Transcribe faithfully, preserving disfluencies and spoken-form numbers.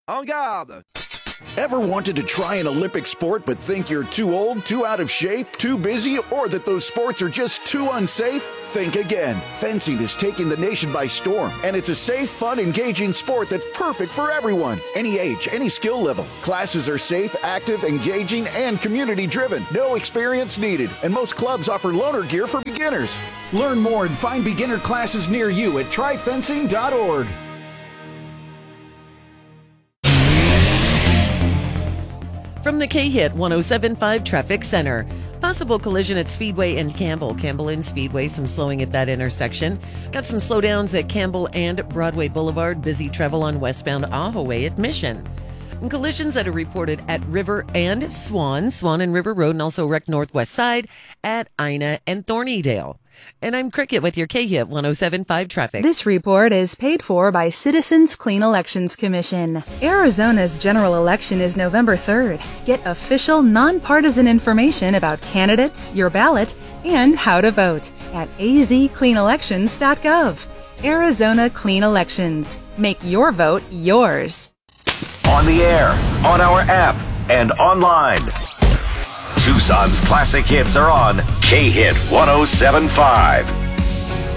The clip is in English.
En garde! Ever wanted to try an Olympic sport but think you're too old, too out of shape, too busy, or that those sports are just too unsafe? Think again. Fencing is taking the nation by storm, and it's a safe, fun, engaging sport that's perfect for everyone. Any age, any skill level. Classes are safe, active, engaging, and community-driven. No experience needed, and most clubs offer loaner gear for beginners. Learn more and find beginner classes near you at try fencing dot org. From the K-Hit one oh seven point five Traffic Center. Possible collision at Speedway and Campbell. Campbell and Speedway, some slowing at that intersection. Got some slowdowns at Campbell and Broadway Boulevard. Busy travel on westbound Ahaway at Mission. And collisions that are reported at River and Swan, Swan and River Road, and also wrecked northwest side at Ina and Thornydale. And I'm Cricket with your K-Hit one oh seven point five traffic. This report is paid for by Citizens Clean Elections Commission. Arizona's general election is November third. Get official, nonpartisan information about candidates, your ballot, and how to vote at a z clean elections dot gov. Arizona Clean Elections. Make your vote yours. On the air, on our app, and online. Tucson's classic hits are on K-Hit one oh seven point five.